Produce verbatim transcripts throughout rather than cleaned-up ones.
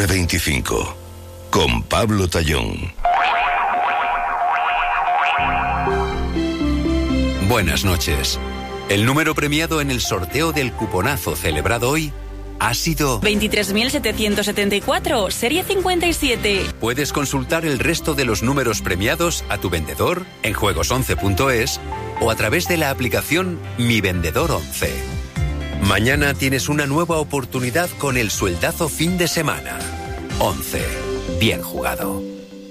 Torre veinticinco, con Pablo Tallón. Buenas noches. El número premiado en el sorteo del cuponazo celebrado hoy ha sido veintitrés mil setecientos setenta y cuatro, serie cincuenta y siete. Puedes consultar el resto de los números premiados a tu vendedor en juegos once punto es o a través de la aplicación Mi Vendedor once. Mañana tienes una nueva oportunidad con el sueldazo fin de semana. once. Bien jugado.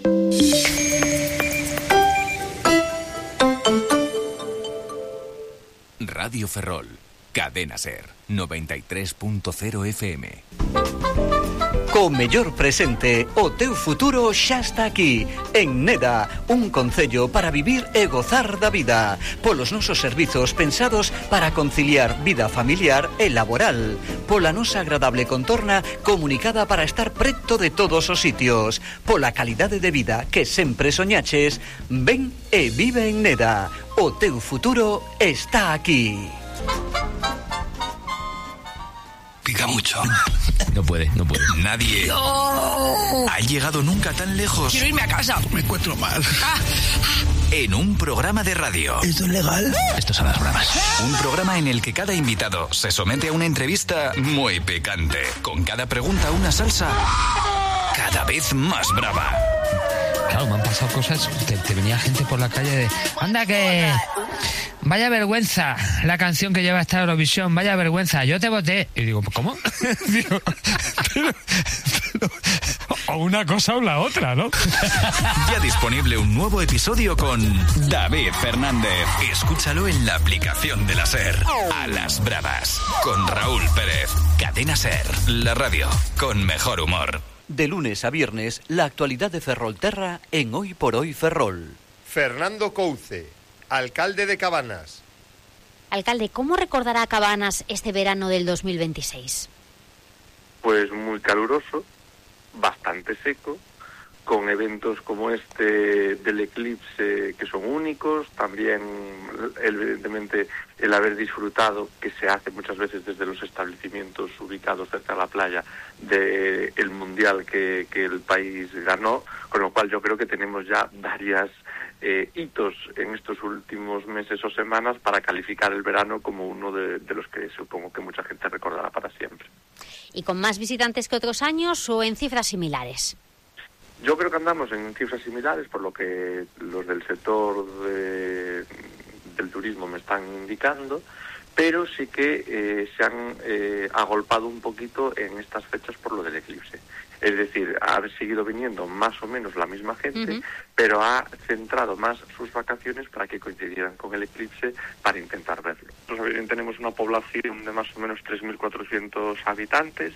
Radio Ferrol, Cadena Ser, noventa y tres punto cero F M. Co mellor presente, o teu futuro xa está aquí. En Neda, un concello para vivir e gozar da vida. Polos nosos servizos pensados para conciliar vida familiar e laboral. Pola nosa agradable contorna comunicada para estar preto de todos os sitios. Pola calidade de vida que sempre soñaches. Ven e vive en Neda. O teu futuro está aquí. Pica mucho. No puede, no puede. Nadie ¡No! ha llegado nunca tan lejos. Quiero irme a casa. Me encuentro mal. Ah, En un programa de radio. ¿Esto es legal? Estos son las bromas. Un programa en el que cada invitado se somete a una entrevista muy picante. Con cada pregunta una salsa cada vez más brava. Claro, me han pasado cosas. Te, te venía gente por la calle de... ¡Anda que... Vaya vergüenza la canción que lleva esta Eurovisión, vaya vergüenza, yo te voté. Y digo, ¿cómo? digo, pero, pero, o una cosa o la otra, ¿no? Ya disponible un nuevo episodio con David Fernández. Escúchalo en la aplicación de la SER. A las bravas, con Raúl Pérez. Cadena SER, la radio con mejor humor. De lunes a viernes, la actualidad de Ferrolterra en Hoy por Hoy Ferrol. Fernando Couce, alcalde de Cabanas. Alcalde, ¿cómo recordará Cabanas este verano del dos mil veintiséis? Pues muy caluroso, bastante seco, con eventos como este del eclipse que son únicos, también evidentemente el haber disfrutado, que se hace muchas veces desde los establecimientos ubicados cerca de la playa, del mundial que, que el país ganó, con lo cual yo creo que tenemos ya varias eh, hitos en estos últimos meses o semanas para calificar el verano como uno de, de los que supongo que mucha gente recordará para siempre. ¿Y con más visitantes que otros años o en cifras similares? Yo creo que andamos en cifras similares, por lo que los del sector de, del turismo me están indicando, pero sí que eh, se han eh, agolpado un poquito en estas fechas por lo del eclipse. Es decir, ha seguido viniendo más o menos la misma gente, uh-huh. pero ha centrado más sus vacaciones para que coincidieran con el eclipse para intentar verlo. Nosotros tenemos una población de más o menos tres mil cuatrocientos habitantes.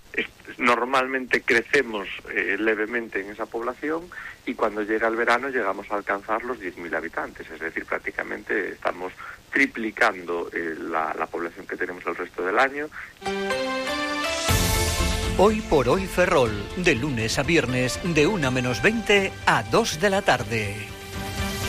Normalmente crecemos eh, levemente en esa población y cuando llega el verano llegamos a alcanzar los diez mil habitantes, es decir, prácticamente estamos triplicando eh, la, la población que tenemos el resto del año. Hoy por Hoy Ferrol, de lunes a viernes, de una menos veinte a dos de la tarde.